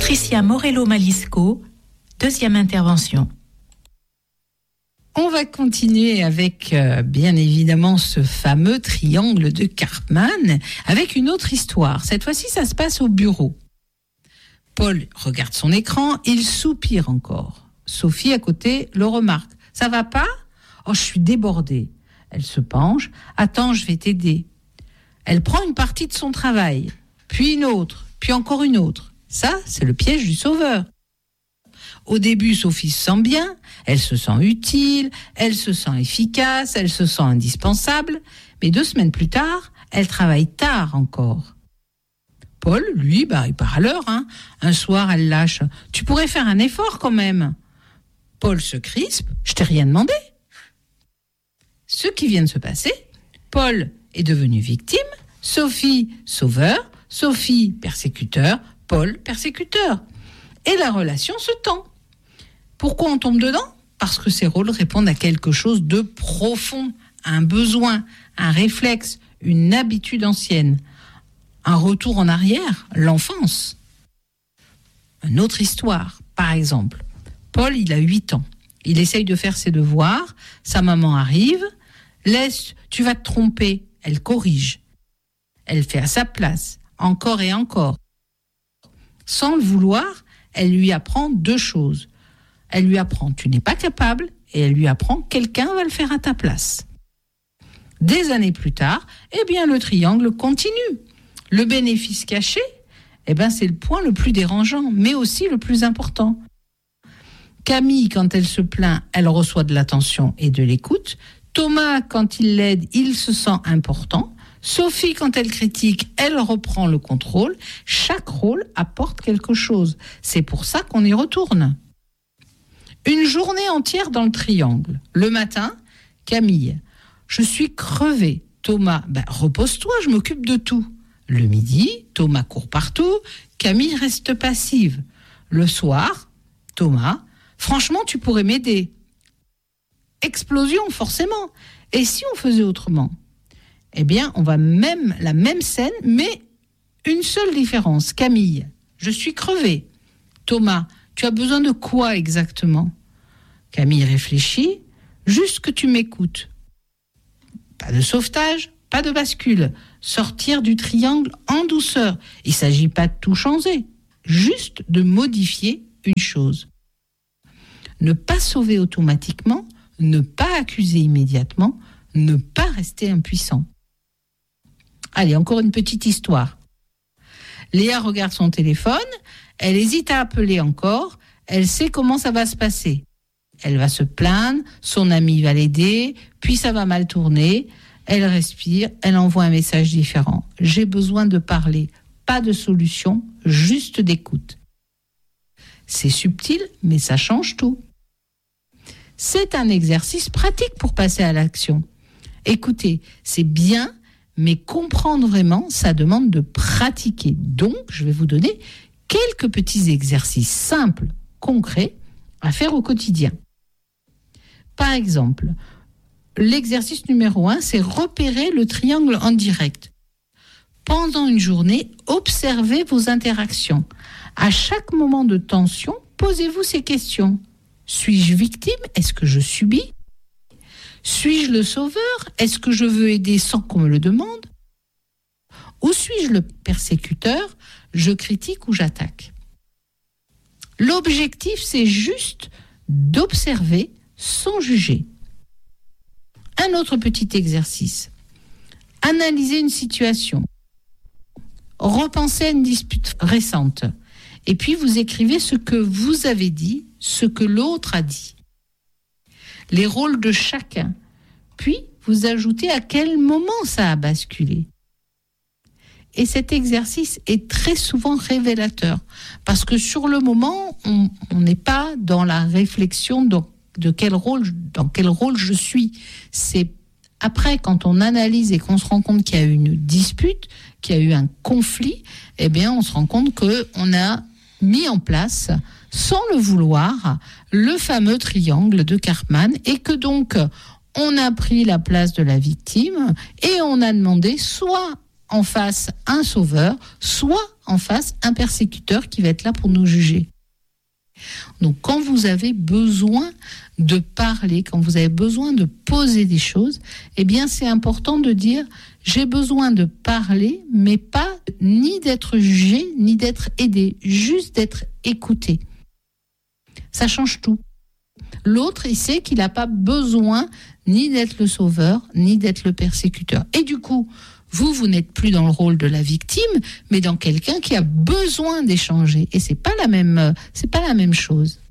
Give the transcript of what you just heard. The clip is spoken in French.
Patricia Morello-Malisco, deuxième intervention. On va continuer avec, bien évidemment, ce fameux triangle de Karpman, avec une autre histoire. Cette fois-ci, ça se passe au bureau. Paul regarde son écran, il soupire encore. Sophie, à côté, le remarque. « Ça va pas ? Oh, je suis débordée. » Elle se penche. « Attends, je vais t'aider. » Elle prend une partie de son travail, puis une autre, puis encore une autre. Ça, c'est le piège du sauveur. Au début, Sophie se sent bien, elle se sent utile, elle se sent efficace, elle se sent indispensable. Mais 2 semaines plus tard, elle travaille tard encore. Paul, lui, il part à l'heure. Un soir, elle lâche. « Tu pourrais faire un effort quand même. » Paul se crispe. « Je t'ai rien demandé. » Ce qui vient de se passer, Paul est devenu victime, Sophie sauveur, Sophie persécuteur, Paul persécuteur. Et la relation se tend. Pourquoi on tombe dedans ? Parce que ces rôles répondent à quelque chose de profond, un besoin, un réflexe, une habitude ancienne. Un retour en arrière, l'enfance. Une autre histoire, par exemple. Paul, il a 8 ans. Il essaye de faire ses devoirs. Sa maman arrive. « Laisse, tu vas te tromper. » Elle corrige. Elle fait à sa place, encore et encore. Sans le vouloir, elle lui apprend 2 choses. Elle lui apprend « tu n'es pas capable » et elle lui apprend « quelqu'un va le faire à ta place ». Des années plus tard, le triangle continue. Le bénéfice caché, c'est le point le plus dérangeant, mais aussi le plus important. Camille, quand elle se plaint, elle reçoit de l'attention et de l'écoute. Thomas, quand il l'aide, il se sent important. Sophie, quand elle critique, elle reprend le contrôle. Chaque rôle apporte quelque chose. C'est pour ça qu'on y retourne. Une journée entière dans le triangle. Le matin, Camille, je suis crevée. Thomas, repose-toi, je m'occupe de tout. Le midi, Thomas court partout. Camille reste passive. Le soir, Thomas, franchement, tu pourrais m'aider. Explosion, forcément. Et si on faisait autrement ? On va même la même scène, mais une seule différence. Camille, je suis crevée. Thomas, tu as besoin de quoi exactement ? Camille réfléchit, juste que tu m'écoutes. Pas de sauvetage, pas de bascule. Sortir du triangle en douceur. Il ne s'agit pas de tout changer, juste de modifier une chose. Ne pas sauver automatiquement, ne pas accuser immédiatement, ne pas rester impuissant. Allez, encore une petite histoire. Léa regarde son téléphone, elle hésite à appeler encore, elle sait comment ça va se passer. Elle va se plaindre, son ami va l'aider, puis ça va mal tourner. Elle respire, elle envoie un message différent. J'ai besoin de parler, pas de solution, juste d'écoute. C'est subtil, mais ça change tout. C'est un exercice pratique pour passer à l'action. Écoutez, c'est bien, mais comprendre vraiment, ça demande de pratiquer. Donc, je vais vous donner quelques petits exercices simples, concrets, à faire au quotidien. Par exemple, l'exercice numéro 1, c'est repérer le triangle en direct. Pendant une journée, observez vos interactions. À chaque moment de tension, posez-vous ces questions. Suis-je victime ? Est-ce que je subis ? Suis-je le sauveur ? Est-ce que je veux aider sans qu'on me le demande ? Ou suis-je le persécuteur ? Je critique ou j'attaque ? L'objectif, c'est juste d'observer sans juger. Un autre petit exercice. Analysez une situation. Repensez à une dispute récente. Et puis vous écrivez ce que vous avez dit, ce que l'autre a dit. Les rôles de chacun. Puis vous ajoutez à quel moment ça a basculé. Et cet exercice est très souvent révélateur. Parce que sur le moment, on n'est pas dans la réflexion dans quel rôle je suis. C'est après, quand on analyse et qu'on se rend compte qu'il y a eu une dispute, qu'il y a eu un conflit, on se rend compte qu'on a mis en place, sans le vouloir, le fameux triangle de Karpman et que donc on a pris la place de la victime et on a demandé soit en face un sauveur, soit en face un persécuteur qui va être là pour nous juger. Donc quand vous avez besoin de parler, quand vous avez besoin de poser des choses, eh bien c'est important de dire j'ai besoin de parler, mais pas ni d'être jugé, ni d'être aidé, juste d'être écouté. Ça change tout. L'autre, il sait qu'il n'a pas besoin ni d'être le sauveur, ni d'être le persécuteur. Et du coup, vous n'êtes plus dans le rôle de la victime, mais dans quelqu'un qui a besoin d'échanger. Et c'est pas la même chose.